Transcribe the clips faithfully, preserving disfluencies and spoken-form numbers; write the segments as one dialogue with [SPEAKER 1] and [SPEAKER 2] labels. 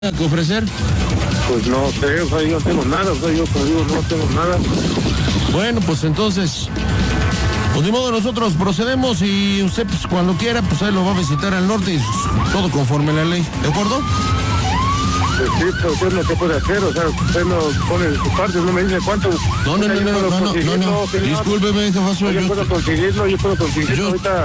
[SPEAKER 1] que ofrecer?
[SPEAKER 2] Pues no sé, o sea, yo no tengo nada, o sea, yo como digo, no tengo nada.
[SPEAKER 1] Bueno, pues entonces, pues de modo nosotros procedemos y usted pues cuando quiera, pues ahí lo va a visitar al norte y todo conforme a la ley, ¿de acuerdo?
[SPEAKER 2] Pues sí, pero usted no se puede hacer, o sea, usted no pone de su parte, no me dice cuánto.
[SPEAKER 1] No, no, no, no, no, no, no, no, discúlpeme, jefazo.
[SPEAKER 2] Yo puedo conseguirlo, yo puedo conseguirlo
[SPEAKER 1] yo,
[SPEAKER 2] ahorita.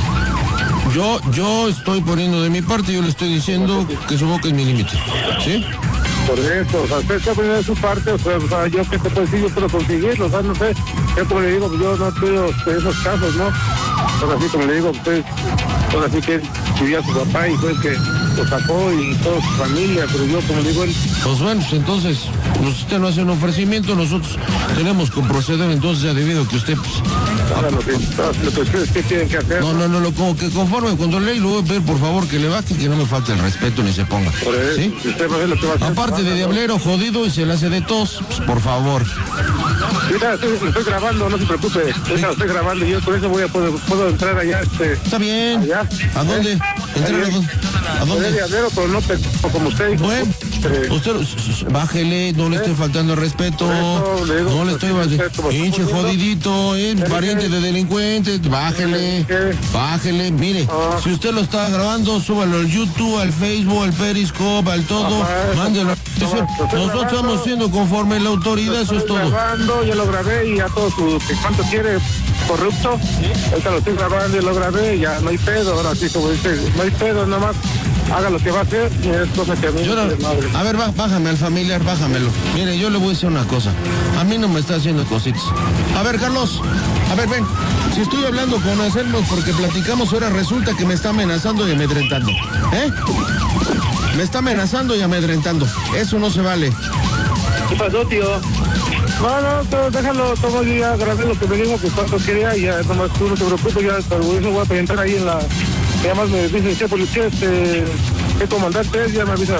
[SPEAKER 1] Yo, yo estoy poniendo de mi parte, yo le estoy diciendo que su boca es mi límite, ¿sí?
[SPEAKER 2] Por eso, o sea, usted está poniendo de su parte, o sea, o sea, yo qué te puedo decir, yo puedo conseguirlo, o sea, no sé, yo como le digo, pues yo no tuve esos casos, ¿no? Ahora sí, como le digo, pues, ahora sí que él vivía a su papá y fue el que lo sacó y toda su familia, pero yo como le digo, él...
[SPEAKER 1] Pues bueno, pues entonces, pues usted no hace un ofrecimiento, nosotros tenemos que proceder entonces ya debido a que usted, pues...
[SPEAKER 2] Ahora lo que, lo que ustedes ¿qué tienen que hacer?
[SPEAKER 1] No, no, no, lo, como que conforme con la ley, le voy a pedir por favor que le baje, que no me falte el respeto ni se ponga,
[SPEAKER 2] Por eso,
[SPEAKER 1] ¿sí?
[SPEAKER 2] usted va a ver lo que va a hacer.
[SPEAKER 1] Aparte de diablero, jodido y se le hace de tos, pues por favor.
[SPEAKER 2] Mira, estoy, lo estoy grabando, no se preocupe. Sí. Lo estoy grabando y yo por eso voy a poder, puedo entrar allá. Este,
[SPEAKER 1] Está bien.
[SPEAKER 2] Allá.
[SPEAKER 1] ¿A dónde?
[SPEAKER 2] ¿Eh?
[SPEAKER 1] ¿Entrar a dónde? ¿A dónde?
[SPEAKER 2] Diablero, pero no como usted dijo.
[SPEAKER 1] Bueno,
[SPEAKER 2] eh,
[SPEAKER 1] usted bájele, no le estoy faltando el respeto.
[SPEAKER 2] Eso, le digo,
[SPEAKER 1] no le estoy faltando. Pinche jodidito, eh, pariente de delincuentes, bájele, bájele. Mire,
[SPEAKER 2] ah.
[SPEAKER 1] si usted lo está grabando, súbalo al YouTube, al Facebook, al Periscope, al todo,
[SPEAKER 2] Ajá,
[SPEAKER 1] mándelo. Nosotros estamos siendo conforme la autoridad, eso es todo.
[SPEAKER 2] Grabando, ya lo grabé y ya todo su, ¿cuánto quiere? Corrupto, ¿sí? Ahorita lo estoy grabando y lo grabé, ya no hay pedo, ahora sí como dice, no hay pedo, nada más haga lo que va a hacer y es cosa que a mí
[SPEAKER 1] yo no, a ver, bá, bájame al familiar, bájamelo. Mire, yo le voy a decir una cosa, a mí no me está haciendo cositas. A ver, Carlos, a ver, ven, si estoy hablando con Anselmo porque platicamos, ahora resulta que me está amenazando y amedrentando, ¿eh? Me está amenazando y amedrentando, eso no se vale.
[SPEAKER 2] ¿Qué pasó, tío? No, no, todo, déjalo, todo, yo ya grabé lo que me dijo que cuánto quería y ya, nomás tú no te preocupes, ya hasta eso voy a presentar ahí en la... Que además me dicen, ¿qué policía, este, qué comandante es? Ya me avisas.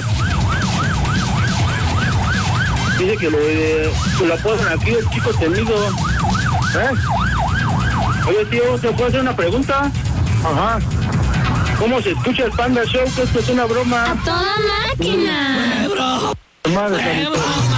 [SPEAKER 2] Dice que lo, eh, que lo ponen aquí el chico temido. ¿Eh? Oye, tío, ¿te puedo hacer una pregunta? Ajá. ¿Cómo se escucha el Panda Show? Que esto es una broma.
[SPEAKER 3] ¡A toda máquina!
[SPEAKER 2] Madre,